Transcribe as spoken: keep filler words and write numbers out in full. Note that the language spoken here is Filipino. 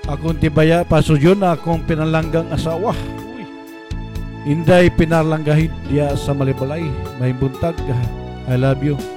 Akong tibaya pasudyon na akong pinalanggang asawa. Inday pinalanggahin diya sa Malibalay. May buntag. I love you.